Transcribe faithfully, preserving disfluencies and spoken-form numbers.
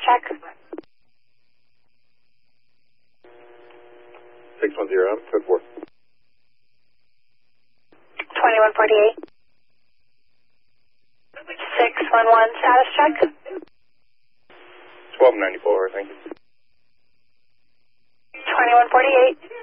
check. six one zero, code four. twenty-one forty-eight. six one one, status check. twelve ninety-four, thank you. twenty-one forty-eight.